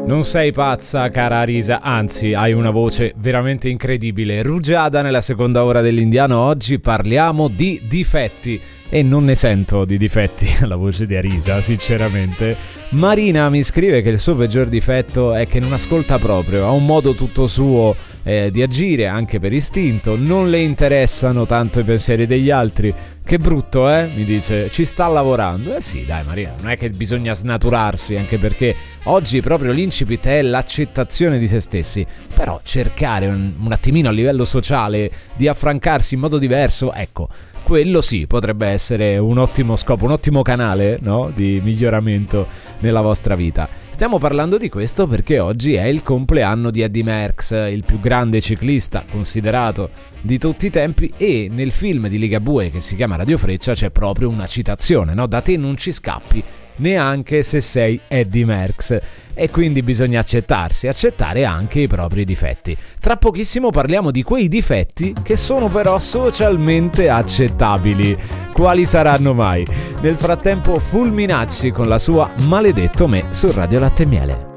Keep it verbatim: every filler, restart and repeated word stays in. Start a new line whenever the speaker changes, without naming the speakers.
Non sei pazza, cara Arisa, anzi hai una voce veramente incredibile. Rugiada nella seconda ora dell'Indiano. Oggi parliamo di difetti e non ne sento di difetti alla voce di Arisa, sinceramente. Marina mi scrive che il suo peggior difetto è che non ascolta proprio, ha un modo tutto suo eh, di agire, anche per istinto, non le interessano tanto i pensieri degli altri. Che brutto, eh? Mi dice, ci sta lavorando. Eh sì, dai Maria, non è che bisogna snaturarsi, anche perché oggi proprio l'incipit è l'accettazione di se stessi. Però cercare un, un attimino a livello sociale di affrancarsi in modo diverso, ecco, quello sì, potrebbe essere un ottimo scopo, un ottimo canale, no? Di miglioramento nella vostra vita. Stiamo parlando di questo perché oggi è il compleanno di Eddy Merckx, il più grande ciclista considerato di tutti i tempi, e nel film di Ligabue che si chiama Radio Freccia c'è proprio una citazione, no? Da te non ci scappi neanche se sei Eddy Merckx, e quindi bisogna accettarsi, accettare anche i propri difetti. Tra pochissimo parliamo di quei difetti che sono però socialmente accettabili. Quali saranno mai? Nel frattempo Fulminacci con la sua Maledetto Me su Radio Latte e Miele.